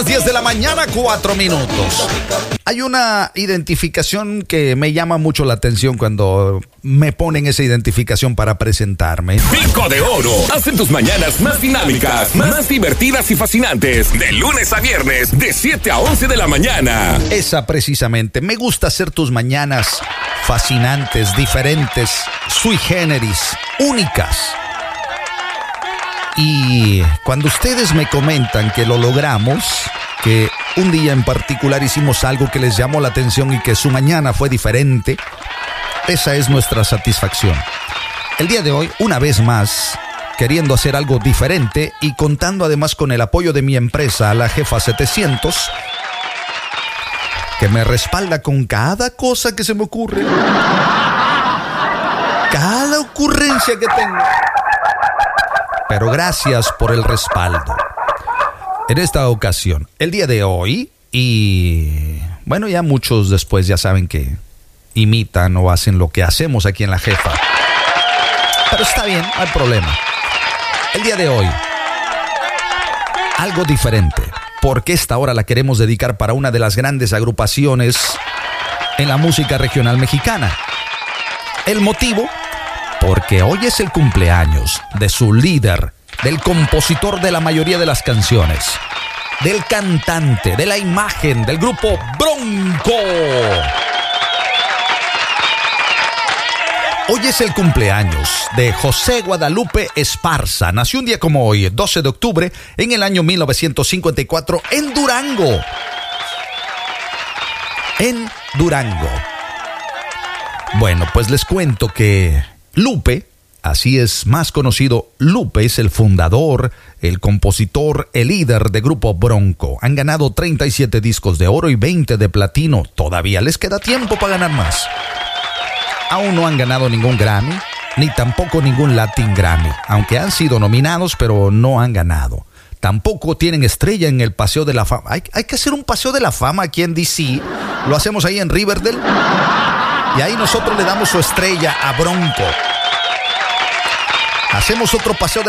10 de la mañana, 4 minutos. Hay una identificación que me llama mucho la atención cuando me ponen esa identificación para presentarme. Pico de Oro. Hacen tus mañanas más dinámicas, más divertidas y fascinantes. De lunes a viernes, de 7 a 11 de la mañana. Esa precisamente. Me gusta hacer tus mañanas fascinantes, diferentes, sui generis, únicas. Y cuando ustedes me comentan que lo logramos, que un día en particular hicimos algo que les llamó la atención y que su mañana fue diferente, esa es nuestra satisfacción. El día de hoy, una vez más, queriendo hacer algo diferente y contando además con el apoyo de mi empresa, la Jefa 700, que me respalda con cada cosa que se me ocurre, cada ocurrencia que tengo. Pero gracias por el respaldo. En esta ocasión, el día de hoy, y bueno, ya muchos después ya saben que imitan o hacen lo que hacemos aquí en La Jefa. Pero está bien, no hay problema. El día de hoy, algo diferente, porque esta hora la queremos dedicar para una de las grandes agrupaciones en la música regional mexicana. El motivo, porque hoy es el cumpleaños de su líder, del compositor de la mayoría de las canciones, del cantante, de la imagen del grupo Bronco. Hoy es el cumpleaños de José Guadalupe Esparza. Nació un día como hoy, 12 de octubre, en el año 1954, en Durango. En Durango. Bueno, pues les cuento que Lupe, así es más conocido, Lupe es el fundador, el compositor, el líder de Grupo Bronco. Han ganado 37 discos de oro y 20 de platino. Todavía les queda tiempo para ganar más. Aún no han ganado ningún Grammy, ni tampoco ningún Latin Grammy, aunque han sido nominados, pero no han ganado. Tampoco tienen estrella en el Paseo de la Fama. Hay que hacer un Paseo de la Fama aquí en DC. Lo hacemos ahí en Riverdale. Y ahí nosotros le damos su estrella a Bronco. Hacemos otro Paseo de